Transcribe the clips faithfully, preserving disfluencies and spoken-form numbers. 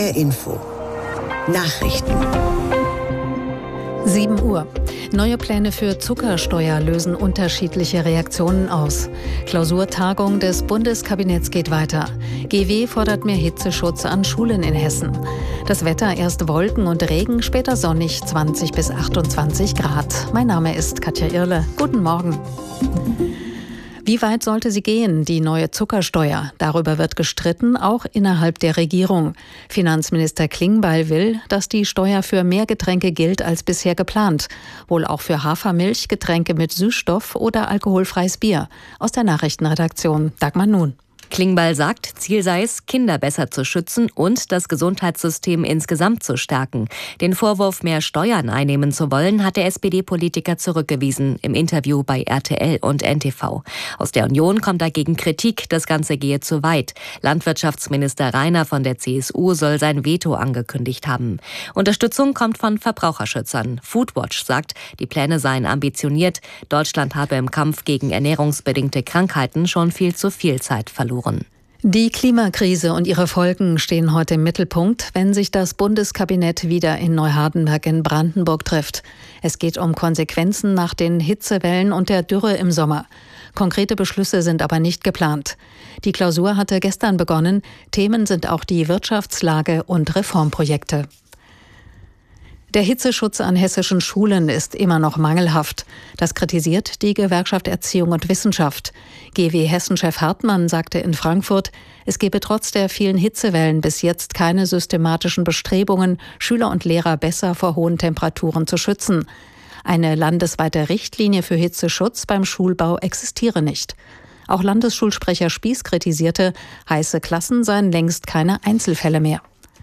R Info. Nachrichten. sieben Uhr. Neue Pläne für Zuckersteuer lösen unterschiedliche Reaktionen aus. Klausurtagung des Bundeskabinetts geht weiter. G W fordert mehr Hitzeschutz an Schulen in Hessen. Das Wetter erst Wolken und Regen, später sonnig, zwanzig bis achtundzwanzig Grad. Mein Name ist Katja Irle. Guten Morgen. Wie weit sollte sie gehen, die neue Zuckersteuer? Darüber wird gestritten, auch innerhalb der Regierung. Finanzminister Klingbeil will, dass die Steuer für mehr Getränke gilt als bisher geplant. Wohl auch für Hafermilch, Getränke mit Süßstoff oder alkoholfreies Bier. Aus der Nachrichtenredaktion Dagmar Nun. Klingbeil sagt, Ziel sei es, Kinder besser zu schützen und das Gesundheitssystem insgesamt zu stärken. Den Vorwurf, mehr Steuern einnehmen zu wollen, hat der S P D-Politiker zurückgewiesen im Interview bei R T L und N T V. Aus der Union kommt dagegen Kritik, das Ganze gehe zu weit. Landwirtschaftsminister Rainer von der C S U soll sein Veto angekündigt haben. Unterstützung kommt von Verbraucherschützern. Foodwatch sagt, die Pläne seien ambitioniert. Deutschland habe im Kampf gegen ernährungsbedingte Krankheiten schon viel zu viel Zeit verloren. Die Klimakrise und ihre Folgen stehen heute im Mittelpunkt, wenn sich das Bundeskabinett wieder in Neuhardenberg in Brandenburg trifft. Es geht um Konsequenzen nach den Hitzewellen und der Dürre im Sommer. Konkrete Beschlüsse sind aber nicht geplant. Die Klausur hatte gestern begonnen. Themen sind auch die Wirtschaftslage und Reformprojekte. Der Hitzeschutz an hessischen Schulen ist immer noch mangelhaft. Das kritisiert die Gewerkschaft Erziehung und Wissenschaft. G W-Hessen-Chef Hartmann sagte in Frankfurt, es gebe trotz der vielen Hitzewellen bis jetzt keine systematischen Bestrebungen, Schüler und Lehrer besser vor hohen Temperaturen zu schützen. Eine landesweite Richtlinie für Hitzeschutz beim Schulbau existiere nicht. Auch Landesschulsprecher Spieß kritisierte, heiße Klassen seien längst keine Einzelfälle mehr.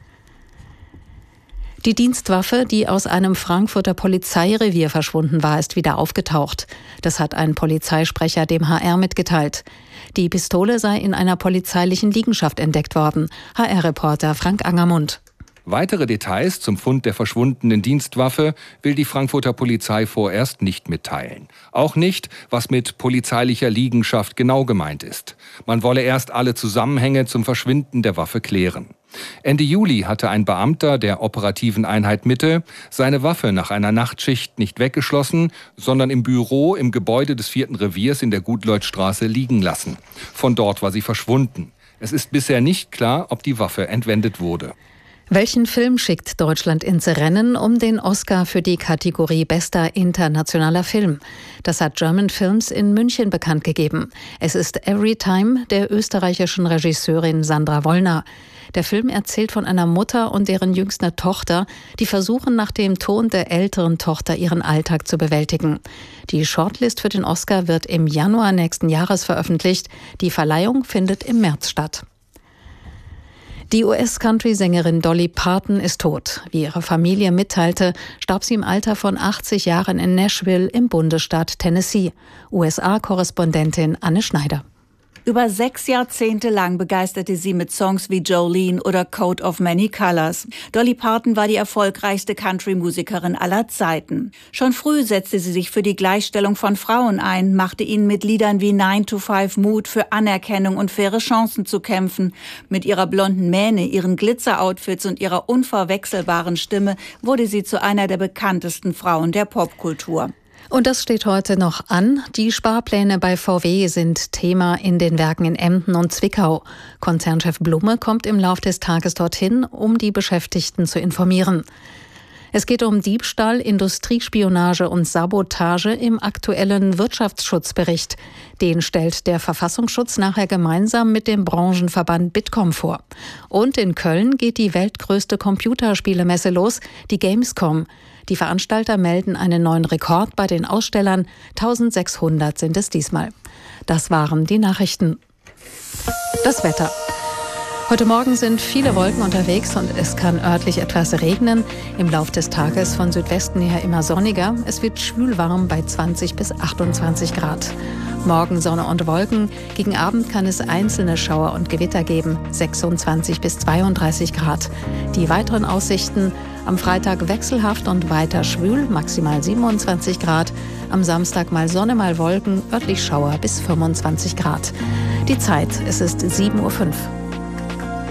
Die Dienstwaffe, die aus einem Frankfurter Polizeirevier verschwunden war, ist wieder aufgetaucht. Das hat ein Polizeisprecher dem H R mitgeteilt. Die Pistole sei in einer polizeilichen Liegenschaft entdeckt worden. H R-Reporter Frank Angermund. Weitere Details zum Fund der verschwundenen Dienstwaffe will die Frankfurter Polizei vorerst nicht mitteilen. Auch nicht, was mit polizeilicher Liegenschaft genau gemeint ist. Man wolle erst alle Zusammenhänge zum Verschwinden der Waffe klären. Ende Juli hatte ein Beamter der operativen Einheit Mitte seine Waffe nach einer Nachtschicht nicht weggeschlossen, sondern im Büro im Gebäude des vierten Reviers in der Gutleutstraße liegen lassen. Von dort war sie verschwunden. Es ist bisher nicht klar, ob die Waffe entwendet wurde. Welchen Film schickt Deutschland ins Rennen um den Oscar für die Kategorie Bester internationaler Film? Das hat German Films in München bekannt gegeben. Es ist Every Time der österreichischen Regisseurin Sandra Wollner. Der Film erzählt von einer Mutter und deren jüngster Tochter, die versuchen, nach dem Tod der älteren Tochter ihren Alltag zu bewältigen. Die Shortlist für den Oscar wird im Januar nächsten Jahres veröffentlicht. Die Verleihung findet im März statt. Die U S-Country-Sängerin Dolly Parton ist tot. Wie ihre Familie mitteilte, starb sie im Alter von achtzig Jahren in Nashville im Bundesstaat Tennessee. U S A-Korrespondentin Anne Schneider. Über sechs Jahrzehnte lang begeisterte sie mit Songs wie Jolene oder Coat of Many Colors. Dolly Parton war die erfolgreichste Country-Musikerin aller Zeiten. Schon früh setzte sie sich für die Gleichstellung von Frauen ein, machte ihnen mit Liedern wie nine to five Mut für Anerkennung und faire Chancen zu kämpfen. Mit ihrer blonden Mähne, ihren Glitzer-Outfits und ihrer unverwechselbaren Stimme wurde sie zu einer der bekanntesten Frauen der Popkultur. Und das steht heute noch an. Die Sparpläne bei V W sind Thema in den Werken in Emden und Zwickau. Konzernchef Blume kommt im Lauf des Tages dorthin, um die Beschäftigten zu informieren. Es geht um Diebstahl, Industriespionage und Sabotage im aktuellen Wirtschaftsschutzbericht. Den stellt der Verfassungsschutz nachher gemeinsam mit dem Branchenverband Bitkom vor. Und in Köln geht die weltgrößte Computerspielemesse los, die Gamescom. Die Veranstalter melden einen neuen Rekord bei den Ausstellern. eintausendsechshundert sind es diesmal. Das waren die Nachrichten. Das Wetter. Heute Morgen sind viele Wolken unterwegs und es kann örtlich etwas regnen. Im Lauf des Tages von Südwesten her immer sonniger. Es wird schwülwarm bei zwanzig bis achtundzwanzig Grad. Morgen Sonne und Wolken. Gegen Abend kann es einzelne Schauer und Gewitter geben. sechsundzwanzig bis zweiunddreißig Grad. Die weiteren Aussichten: am Freitag wechselhaft und weiter schwül, maximal siebenundzwanzig Grad. Am Samstag mal Sonne, mal Wolken, örtlich Schauer bis fünfundzwanzig Grad. Die Zeit, es ist sieben Uhr fünf.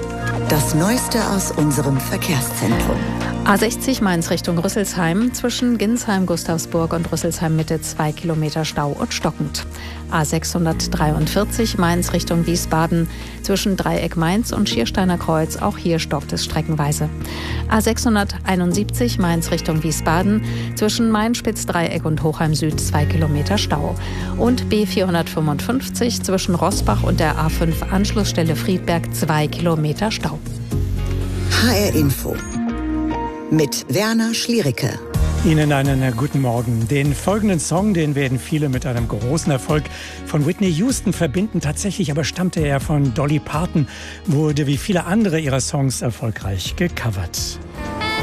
Das Neueste aus unserem Verkehrszentrum. A sechzig Mainz Richtung Rüsselsheim, zwischen Ginsheim, Gustavsburg und Rüsselsheim Mitte zwei Kilometer Stau und stockend. A sechshundertdreiundvierzig Mainz Richtung Wiesbaden, zwischen Dreieck Mainz und Schiersteiner Kreuz, auch hier stockt es streckenweise. A sechshunderteinundsiebzig Mainz Richtung Wiesbaden, zwischen Main-Spitz-Dreieck und Hochheim Süd zwei Kilometer Stau. Und B vierhundertfünfundfünfzig zwischen Rossbach und der A fünf Anschlussstelle Friedberg zwei Kilometer Stau. H R Info mit Werner Schliericke. Ihnen einen guten Morgen. Den folgenden Song, den werden viele mit einem großen Erfolg von Whitney Houston verbinden. Tatsächlich aber stammte er von Dolly Parton, wurde wie viele andere ihrer Songs erfolgreich gecovert.